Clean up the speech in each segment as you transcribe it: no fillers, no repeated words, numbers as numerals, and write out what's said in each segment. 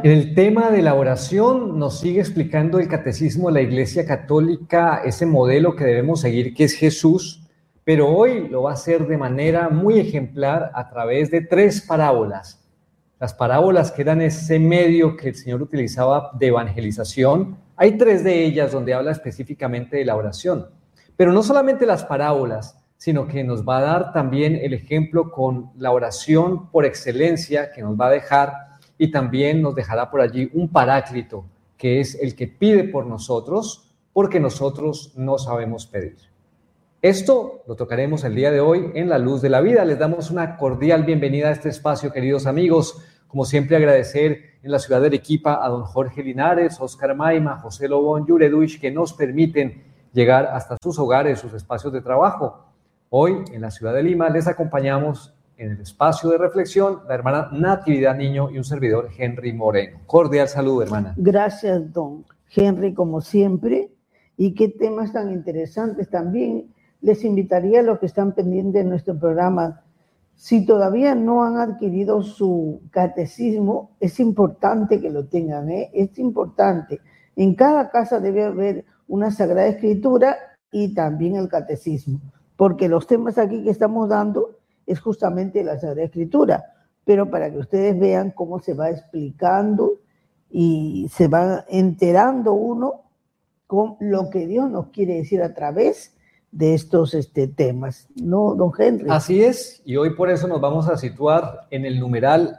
En el tema de la oración nos sigue explicando el Catecismo de la Iglesia Católica, ese modelo que debemos seguir, que es Jesús, pero hoy lo va a hacer de manera muy ejemplar a través de 3 parábolas. Las parábolas que eran ese medio que el Señor utilizaba de evangelización. Hay 3 de ellas donde habla específicamente de la oración, pero no solamente las parábolas, sino que nos va a dar también el ejemplo con la oración por excelencia que nos va a dejar, y también nos dejará por allí un paráclito, que es el que pide por nosotros, porque nosotros no sabemos pedir. Esto lo tocaremos el día de hoy en La Luz de la Vida. Les damos una cordial bienvenida a este espacio, queridos amigos. Como siempre, agradecer en la ciudad de Arequipa a don Jorge Linares, Oscar Maima, José Lobón, Yureduich, que nos permiten llegar hasta sus hogares, sus espacios de trabajo. Hoy, en la ciudad de Lima, les acompañamos en el espacio de reflexión la hermana Natividad Niño y un servidor, Henry Moreno. Cordial saludo, hermana. Gracias, don Henry, como siempre. Y qué temas tan interesantes también. Les invitaría a los que están pendientes de nuestro programa, si todavía no han adquirido su catecismo, es importante que lo tengan, es importante. En cada casa debe haber una Sagrada Escritura y también el catecismo, porque los temas aquí que estamos dando es justamente la Sagrada Escritura, pero para que ustedes vean cómo se va explicando y se va enterando uno con lo que Dios nos quiere decir a través de estos temas, ¿no, don Henry? Así es, y hoy por eso nos vamos a situar en el numeral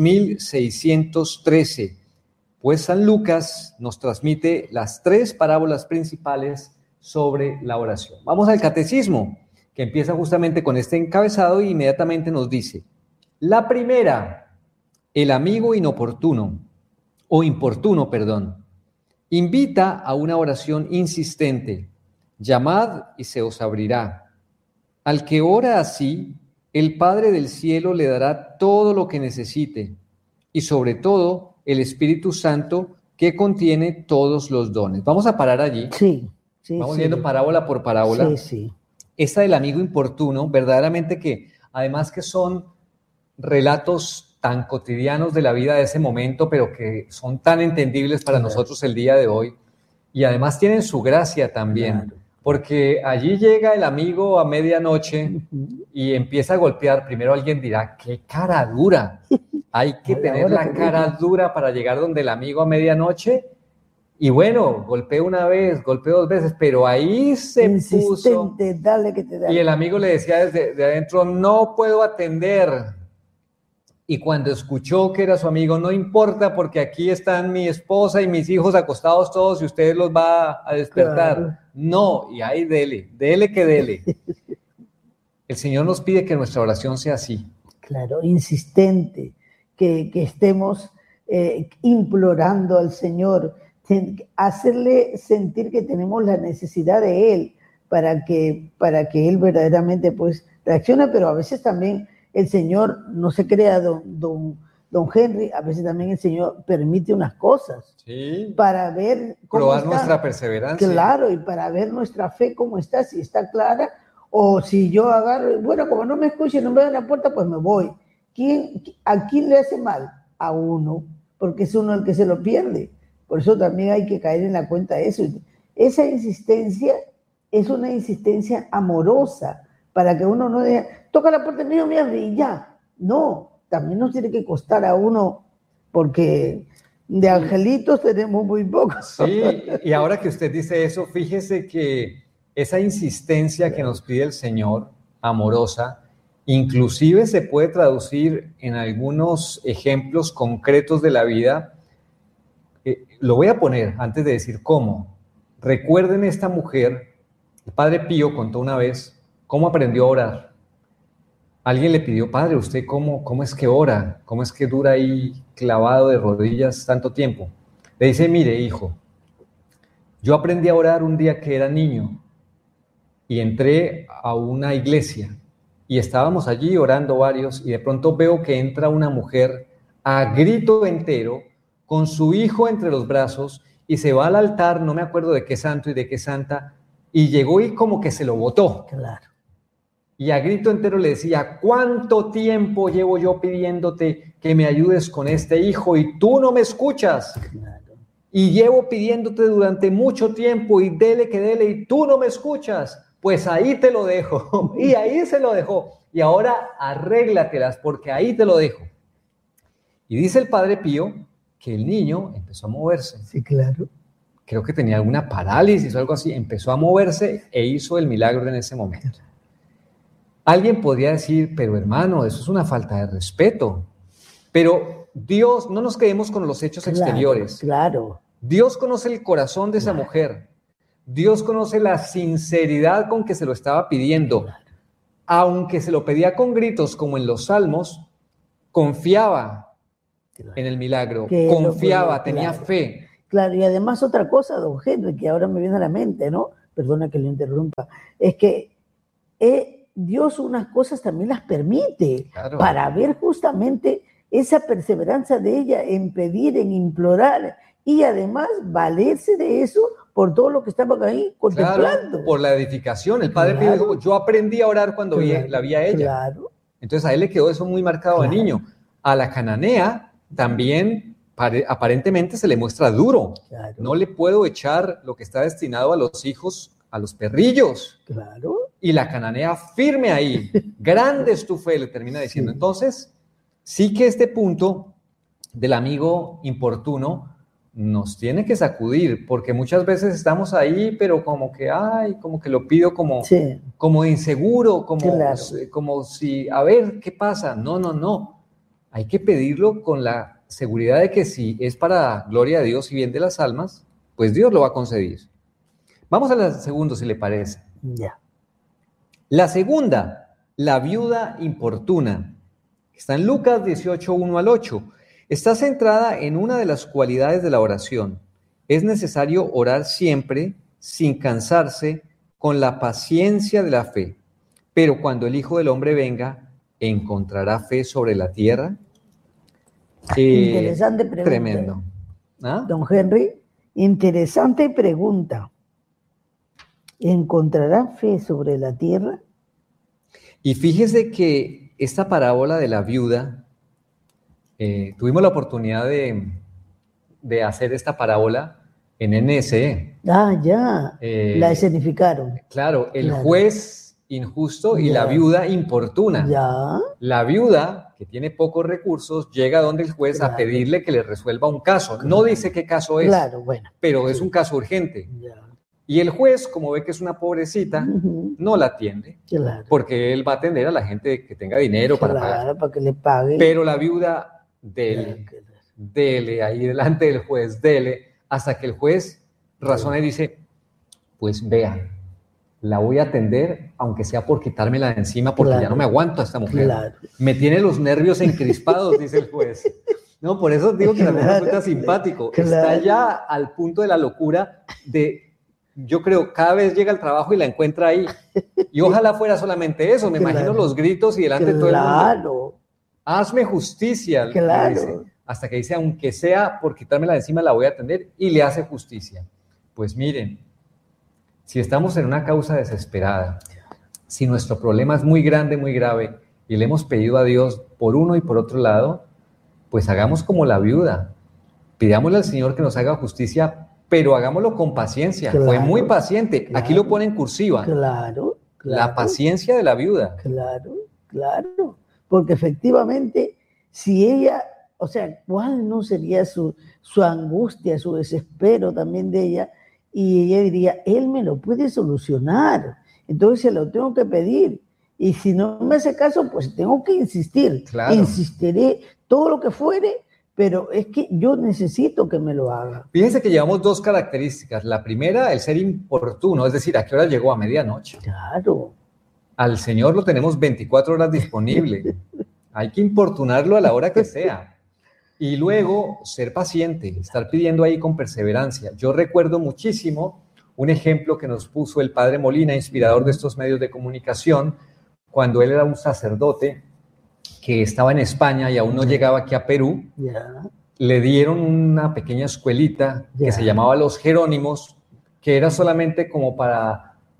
2613, pues San Lucas nos transmite las 3 parábolas principales sobre la oración. Vamos al catecismo, que empieza justamente con este encabezado y inmediatamente nos dice: la primera, el amigo inoportuno, o importuno, perdón, invita a una oración insistente. Llamad y se os abrirá. Al que ora así, el Padre del cielo le dará todo lo que necesite, y sobre todo el Espíritu Santo, que contiene todos los dones. Vamos a parar allí. Sí. Vamos viendo parábola por parábola. Sí. Esta del amigo importuno, verdaderamente que, además que son relatos tan cotidianos de la vida de ese momento, pero que son tan entendibles para nosotros el día de hoy, y además tienen su gracia también. Claro. Porque allí llega el amigo a medianoche y empieza a golpear. Primero alguien dirá, ¡qué cara dura! Hay que tener la cara dura para llegar donde el amigo a medianoche. Y bueno, golpeé una vez, golpeé 2 veces, pero ahí se puso. Dale que te da. Y el amigo le decía desde adentro, no puedo atender. Y cuando escuchó que era su amigo, no importa, porque aquí están mi esposa y mis hijos acostados todos y usted los va a despertar. Claro. No, y ahí dele que dele. El Señor nos pide que nuestra oración sea así. Claro, insistente, que estemos implorando al Señor, hacerle sentir que tenemos la necesidad de Él para que Él verdaderamente pues reaccione, pero a veces también el Señor no se crea, don Henry, a veces también el Señor permite unas cosas, sí, para ver cómo probar está nuestra perseverancia. Claro, y para ver nuestra fe cómo está, si está clara, o si yo agarro, bueno, como no me escuchen, no me dan la puerta, pues me voy. ¿A quién le hace mal? A uno, porque es uno el que se lo pierde. Por eso también hay que caer en la cuenta de eso. Esa insistencia es una insistencia amorosa, para que uno no diga, toca la puerta, mío, me abre y ya. No, también nos tiene que costar a uno, porque de angelitos tenemos muy pocos. Sí, y ahora que usted dice eso, fíjese que esa insistencia que nos pide el Señor, amorosa, inclusive se puede traducir en algunos ejemplos concretos de la vida. Lo voy a poner antes de decir cómo. Recuerden esta mujer, el Padre Pío contó una vez cómo aprendió a orar. Alguien le pidió, padre, ¿usted cómo es que ora? ¿Cómo es que dura ahí clavado de rodillas tanto tiempo? Le dice, mire, hijo, yo aprendí a orar un día que era niño y entré a una iglesia y estábamos allí orando varios y de pronto veo que entra una mujer a grito entero con su hijo entre los brazos y se va al altar, no me acuerdo de qué santo y de qué santa, y llegó y como que se lo botó. Claro. y a grito entero le decía, ¿cuánto tiempo llevo yo pidiéndote que me ayudes con este hijo y tú no me escuchas? Claro. Y llevo pidiéndote durante mucho tiempo y dele que dele y tú no me escuchas. Pues ahí te lo dejo. Y ahí se lo dejó. Y ahora arréglatelas porque ahí te lo dejo. Y dice el Padre Pío que el niño empezó a moverse. Sí, claro. Creo que tenía alguna parálisis o algo así. Empezó a moverse e hizo el milagro en ese momento. Alguien podría decir, pero hermano, eso es una falta de respeto. Pero Dios, no nos quedemos con los hechos exteriores. Claro. Dios conoce el corazón de esa mujer. Dios conoce la sinceridad con que se lo estaba pidiendo. Aunque se lo pedía con gritos, como en los Salmos, confiaba en el milagro. Confiaba, tenía fe. Claro, y además otra cosa, don Henry, que ahora me viene a la mente, ¿no? Perdona que lo interrumpa. Es que Dios unas cosas también las permite para ver justamente esa perseverancia de ella en pedir, en implorar y además valerse de eso por todo lo que estaban ahí contemplando. Claro, por la edificación. El Padre Pío dijo, yo aprendí a orar cuando la vi a ella. Claro. Entonces a él le quedó eso muy marcado de niño. A la cananea también aparentemente se le muestra duro. Claro. No le puedo echar lo que está destinado a los hijos, a los perrillos. Claro. Y la cananea firme ahí. Grande es tu fe, le termina diciendo. Entonces, sí que este punto del amigo importuno nos tiene que sacudir, porque muchas veces estamos ahí, pero como que, como que lo pido como inseguro, como si, a ver, ¿qué pasa? No. Hay que pedirlo con la seguridad de que si es para gloria de Dios y bien de las almas, pues Dios lo va a conceder. Vamos a la segunda, si le parece. Ya. La segunda, la viuda importuna. Está en Lucas 18, 1 al 8. Está centrada en una de las cualidades de la oración. Es necesario orar siempre, sin cansarse, con la paciencia de la fe. Pero cuando el Hijo del Hombre venga, ¿encontrará fe sobre la tierra? Interesante pregunta. Tremendo. ¿Ah? Don Henry, interesante pregunta. ¿Encontrará fe sobre la tierra? Y fíjese que esta parábola de la viuda, tuvimos la oportunidad de hacer esta parábola en NSE. Ya, la escenificaron. Claro, el juez injusto y la viuda importuna. Ya. La viuda, que tiene pocos recursos, llega donde el juez a pedirle que le resuelva un caso. No dice qué caso es, pero es un caso urgente. Ya. Y el juez, como ve que es una pobrecita, no la atiende, porque él va a atender a la gente que tenga dinero para pagar. Para que le pague. Pero la viuda, dele ahí delante del juez, dele, hasta que el juez razona y dice, pues vea, la voy a atender, aunque sea por quitármela de encima, porque ya no me aguanto a esta mujer. Me tiene los nervios encrispados, dice el juez. No, por eso digo que también resulta simpático. Está ya al punto de la locura de... Yo creo, cada vez llega al trabajo y la encuentra ahí. Y ojalá fuera solamente eso. Me imagino los gritos y delante de todo el mundo. Hazme justicia. Dice, hasta que dice, aunque sea por quitármela de encima, la voy a atender. Y le hace justicia. Pues miren, si estamos en una causa desesperada, si nuestro problema es muy grande, muy grave, y le hemos pedido a Dios por uno y por otro lado, pues hagamos como la viuda. Pidámosle al Señor que nos haga justicia, pero hagámoslo con paciencia. Fue muy paciente. Aquí lo pone en cursiva. La paciencia de la viuda. Claro. Porque efectivamente, si ella, o sea, ¿cuál no sería su angustia, su desespero también de ella? Y ella diría, él me lo puede solucionar. Entonces se lo tengo que pedir. Y si no me hace caso, pues tengo que insistir. Insistiré todo lo que fuere, pero es que yo necesito que me lo haga. Fíjense que llevamos dos características. La primera, el ser importuno, es decir, ¿a qué hora llegó? A medianoche. Claro. Al Señor lo tenemos 24 horas disponible. Hay que importunarlo a la hora que sea. Y luego, ser paciente, estar pidiendo ahí con perseverancia. Yo recuerdo muchísimo un ejemplo que nos puso el Padre Molina, inspirador de estos medios de comunicación, cuando él era un sacerdote que estaba en España y aún no llegaba aquí a Perú. Le dieron una pequeña escuelita que se llamaba Los Jerónimos, que era solamente como para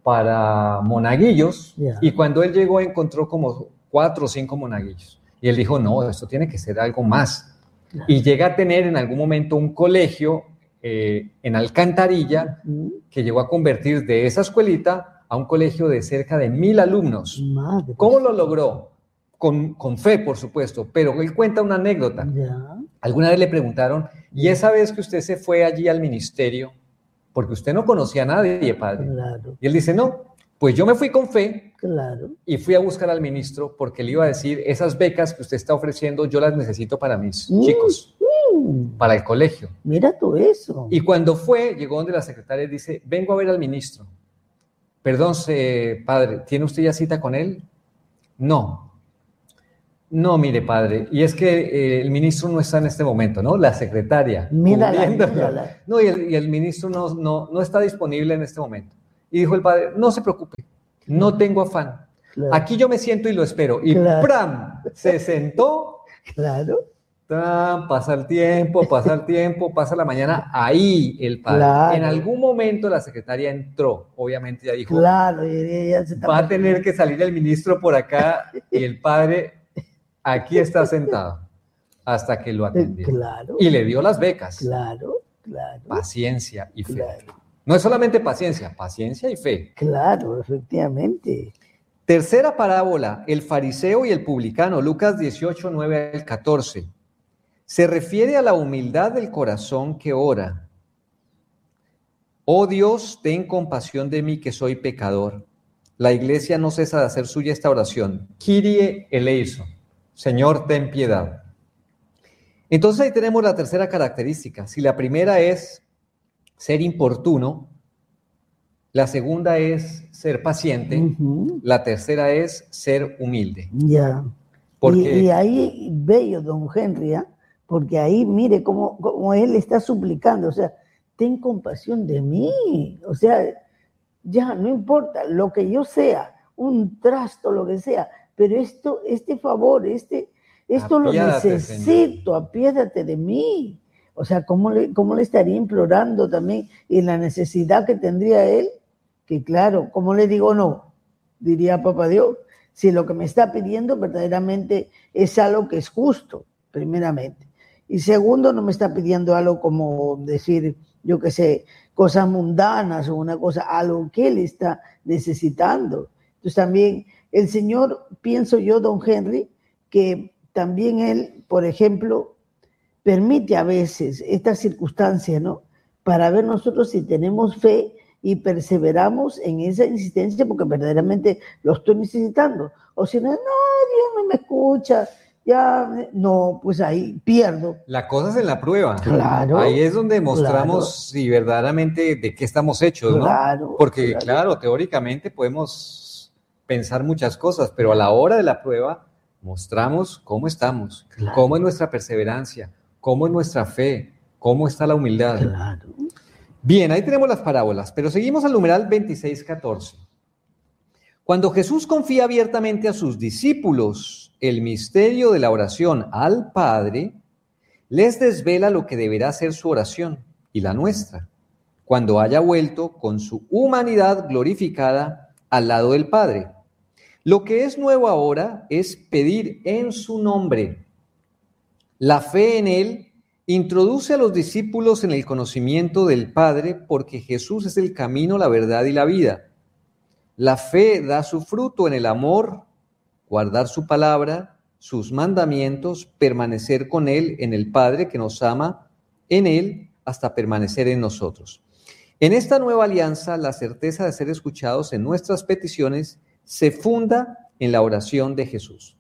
para monaguillos, Ya. y cuando él llegó encontró como 4 o 5 monaguillos. Y él dijo, no, esto tiene que ser algo más. Claro. Y llega a tener en algún momento un colegio en Alcantarilla, que llegó a convertir de esa escuelita a un colegio de cerca de 1,000 alumnos. Madre. ¿Cómo lo logró? Con fe, por supuesto, pero él cuenta una anécdota. Ya. Alguna vez le preguntaron, ¿y esa vez que usted se fue allí al ministerio? Porque usted no conocía a nadie, padre. Claro, Y él dice, no, pues yo me fui con fe claro. y fui a buscar al ministro porque le iba a decir, esas becas que usted está ofreciendo, yo las necesito para mis chicos, para el colegio. Mira tú eso. Y cuando fue, llegó donde la secretaria y dice, vengo a ver al ministro. Perdón, padre, ¿tiene usted ya cita con él? No. No, mire, padre, y es que el ministro no está en este momento, ¿no? La secretaria. Mírala, cubriéndolo. mírala. No, y el ministro no está disponible en este momento. Y dijo el padre, no se preocupe, no tengo afán. Claro. Aquí yo me siento y lo espero. Y Claro. ¡pram! Se sentó. Claro. Pasa el tiempo, pasa la mañana, ahí el padre. Claro. En algún momento la secretaria entró, obviamente ya dijo, Claro, ya se está va a tener que salir el ministro por acá, y el padre aquí está sentado hasta que lo atendió. Claro. Y le dio las becas. Claro, claro. Paciencia y fe. Claro. No es solamente paciencia, paciencia y fe. Claro, efectivamente. Tercera parábola, el fariseo y el publicano, Lucas 18, 9 al 14. Se refiere a la humildad del corazón que ora. Oh Dios, ten compasión de mí que soy pecador. La iglesia no cesa de hacer suya esta oración. Kyrie eleison. Señor, ten piedad. Entonces ahí tenemos la tercera característica. Si la primera es ser importuno, la segunda es ser paciente, la tercera es ser humilde. Ya. Porque Y ahí, bello, don Henry, ¿eh? Porque ahí, mire cómo él está suplicando, o sea, ten compasión de mí, o sea, ya, no importa, lo que yo sea, un trasto, lo que sea, pero este favor, esto lo Apiádate, necesito, apiádate de mí. O sea, ¿cómo le estaría implorando también? Y la necesidad que tendría él, que claro, ¿cómo le digo no? Diría Papá Dios, si lo que me está pidiendo verdaderamente es algo que es justo, primeramente. Y segundo, no me está pidiendo algo como decir, yo qué sé, cosas mundanas o una cosa, algo que él está necesitando. Entonces también el Señor, pienso yo, don Henry, que también él, por ejemplo, permite a veces estas circunstancias, ¿no? Para ver nosotros si tenemos fe y perseveramos en esa insistencia porque verdaderamente lo estoy necesitando. O si no, Dios no me escucha, ya, no, pues ahí pierdo. la cosa es en la prueba. Claro. Ahí es donde mostramos si verdaderamente de qué estamos hechos, ¿no? Claro. Porque, claro, teóricamente podemos pensar muchas cosas, pero a la hora de la prueba mostramos cómo estamos, Claro. cómo es nuestra perseverancia, cómo es nuestra fe, cómo está la humildad. Claro. Bien, ahí tenemos las parábolas, pero seguimos al numeral 26:14. Cuando Jesús confía abiertamente a sus discípulos el misterio de la oración al Padre, les desvela lo que deberá ser su oración y la nuestra, cuando haya vuelto con su humanidad glorificada al lado del Padre. Lo que es nuevo ahora es pedir en su nombre. La fe en Él introduce a los discípulos en el conocimiento del Padre porque Jesús es el camino, la verdad y la vida. La fe da su fruto en el amor, guardar su palabra, sus mandamientos, permanecer con Él en el Padre que nos ama en Él hasta permanecer en nosotros. En esta nueva alianza, la certeza de ser escuchados en nuestras peticiones se funda en la oración de Jesús.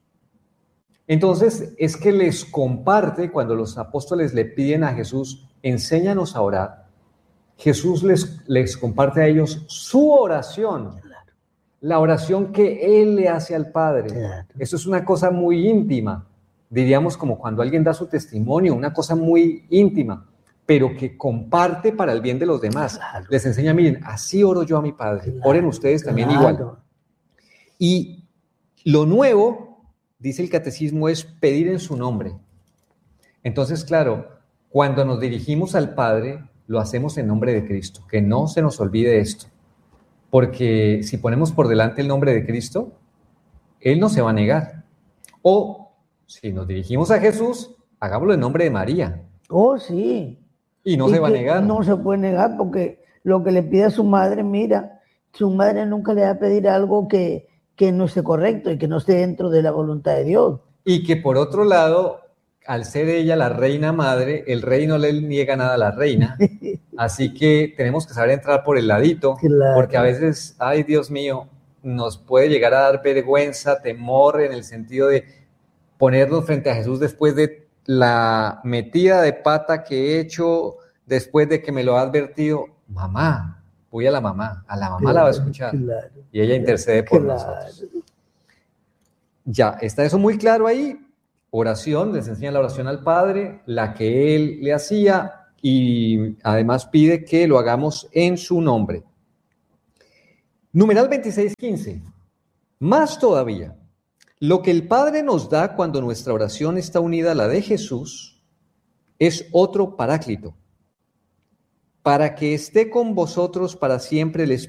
Entonces, es que les comparte, cuando los apóstoles le piden a Jesús, enséñanos a orar, Jesús les comparte a ellos su oración, la oración que Él le hace al Padre. Claro. Eso es una cosa muy íntima, diríamos como cuando alguien da su testimonio, una cosa muy íntima, pero que comparte para el bien de los demás. Claro. Les enseña, miren, así oro yo a mi Padre, Claro, oren ustedes también claro. igual. Y lo nuevo, dice el catecismo, es pedir en su nombre. Entonces, claro, cuando nos dirigimos al Padre, lo hacemos en nombre de Cristo. Que no se nos olvide esto. porque si ponemos por delante el nombre de Cristo, Él no se va a negar. O si nos dirigimos a Jesús, hagámoslo en nombre de María. Oh, sí. Y no se va a negar. No se puede negar porque lo que le pide a su madre, mira, su madre nunca le va a pedir algo que no esté correcto y que no esté dentro de la voluntad de Dios. Y que por otro lado, al ser ella la reina madre, el rey no le niega nada a la reina. Así que tenemos que saber entrar por el ladito, Claro. porque a veces, ay Dios mío, nos puede llegar a dar vergüenza, temor, en el sentido de ponernos frente a Jesús después de la metida de pata que he hecho, después de que me lo ha advertido. Mamá, voy a la mamá Claro, la va a escuchar, claro, y ella intercede por claro. nosotros. Ya, está eso muy claro ahí. Oración, les enseña la oración al Padre, la que Él le hacía, y además pide que lo hagamos en su nombre. Numeral 26:15. Más todavía, lo que el Padre nos da cuando nuestra oración está unida a la de Jesús es otro Paráclito, para que esté con vosotros para siempre el Espíritu